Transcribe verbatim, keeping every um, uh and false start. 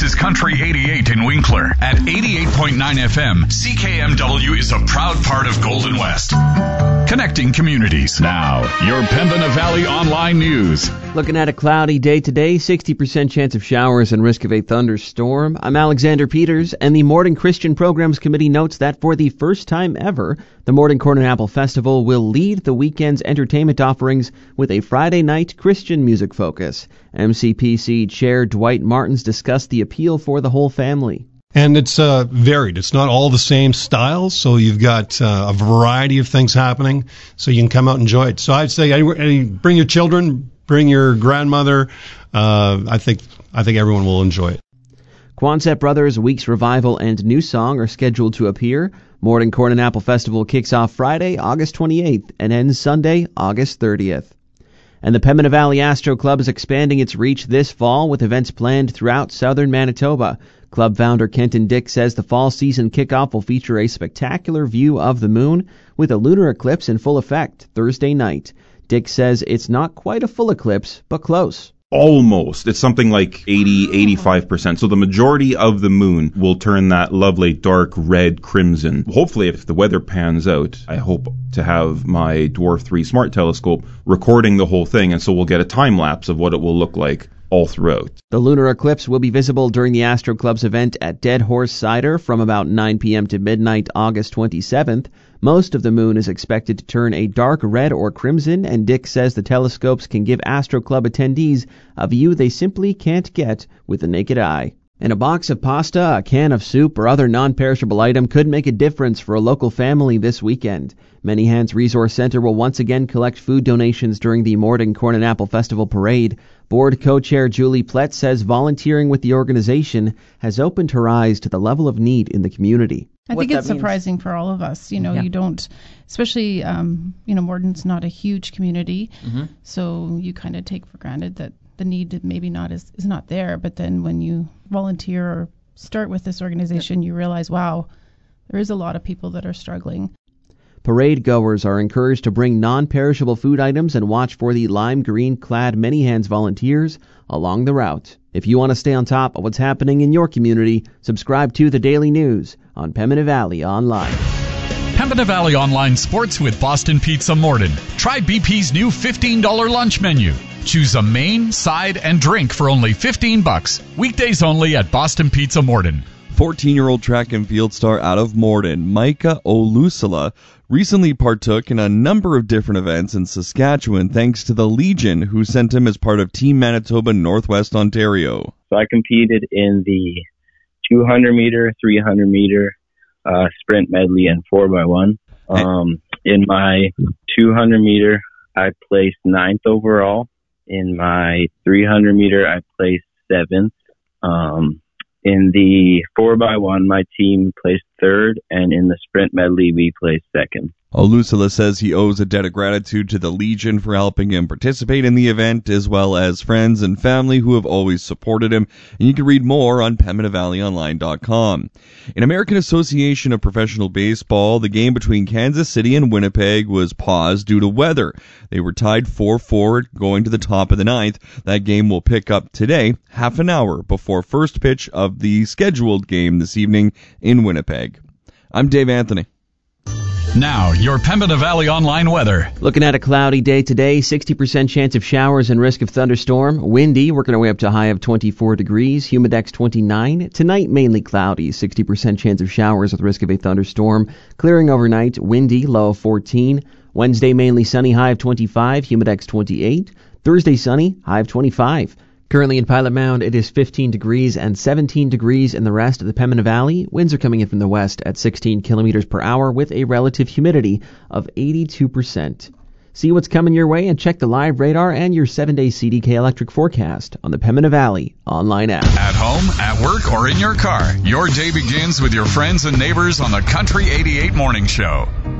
is Country eighty-eight in Winkler. At eighty-eight point nine F M, C K M W is a proud part of Golden West. Connecting communities. Now, your Pembina Valley Online News. Looking at a cloudy day today, sixty percent chance of showers and risk of a thunderstorm. I'm Alexander Peters, and the Morden Christian Programs Committee notes that for the first time ever, the Morden Corn and Apple Festival will lead the weekend's entertainment offerings with a Friday night Christian music focus. M C P C Chair Dwight Martins discussed the appeal for the whole family. And it's uh, varied. It's not all the same styles, so you've got uh, a variety of things happening, so you can come out and enjoy it. So I'd say I, bring your children, bring your grandmother. Uh, I think I think everyone will enjoy it. Quonset Brothers, Weeks Revival, and New Song are scheduled to appear. Morden Corn and Apple Festival kicks off Friday, August twenty-eighth, and ends Sunday, August thirtieth. And the Pembina Valley Astro Club is expanding its reach this fall with events planned throughout southern Manitoba. Club founder Kenton Dick says the fall season kickoff will feature a spectacular view of the moon with a lunar eclipse in full effect Thursday night. Dick says it's not quite a full eclipse, but close. Almost. It's something like eighty, eighty-five percent. So the majority of the moon will turn that lovely dark red crimson. Hopefully, if the weather pans out, I hope to have my Dwarf three Smart Telescope recording the whole thing, and so we'll get a time lapse of what it will look like all throughout. The lunar eclipse will be visible during the Astro Club's event at Dead Horse Cider from about nine p.m. to midnight, August twenty-seventh. Most of the moon is expected to turn a dark red or crimson, and Dick says the telescopes can give Astro Club attendees a view they simply can't get with the naked eye. And a box of pasta, a can of soup, or other non-perishable item could make a difference for a local family this weekend. Many Hands Resource Center will once again collect food donations during the Morden Corn and Apple Festival Parade. Board co-chair Julie Plett says volunteering with the organization has opened her eyes to the level of need in the community. I think it's surprising for all of us. You know, yeah. you don't, especially, um, you know, Morden's not a huge community, mm-hmm. so you kind of take for granted that the need maybe not is, is not there. But then when you volunteer or start with this organization, yep. you realize, wow, there is a lot of people that are struggling. Parade goers are encouraged to bring non-perishable food items and watch for the lime green-clad Many Hands volunteers along the route. If you want to stay on top of what's happening in your community, subscribe to The Daily News on Pembina Valley Online. Pembina Valley Online Sports with Boston Pizza Morden. Try B P's new fifteen dollars lunch menu. Choose a main, side, and drink for only fifteen bucks. Weekdays only at Boston Pizza Morden. fourteen-year-old track and field star out of Morden, Micah Olusala, recently partook in a number of different events in Saskatchewan thanks to the Legion, who sent him as part of Team Manitoba Northwest Ontario. So I competed in the two hundred meter, three hundred meter, uh, sprint medley, and four by one. Um, in my two hundred meter, I placed ninth overall. In my three hundred meter, I placed seventh. Um, In the four by one, my team placed third, and in the sprint medley, we placed second. Olusala says he owes a debt of gratitude to the Legion for helping him participate in the event, as well as friends and family who have always supported him. And you can read more on Pembina Valley Online dot com. In American Association of Professional Baseball, the game between Kansas City and Winnipeg was paused due to weather. They were tied four four going to the top of the ninth. That game will pick up today, half an hour before first pitch of the scheduled game this evening in Winnipeg. I'm Dave Anthony. Now, your Pembina Valley Online weather. Looking at a cloudy day today, sixty percent chance of showers and risk of thunderstorm. Windy, working our way up to a high of twenty-four degrees. Humidex twenty-nine. Tonight, mainly cloudy, sixty percent chance of showers with risk of a thunderstorm. Clearing overnight, windy, low of fourteen. Wednesday, mainly sunny, high of twenty-five. Humidex twenty-eight. Thursday, sunny, high of twenty-five. Currently in Pilot Mound, it is fifteen degrees and seventeen degrees in the rest of the Pembina Valley. Winds are coming in from the west at sixteen kilometers per hour with a relative humidity of eighty-two percent. See what's coming your way and check the live radar and your seven-day C D K electric forecast on the Pembina Valley online app. At home, at work, or in your car, your day begins with your friends and neighbors on the Country eighty-eight Morning Show.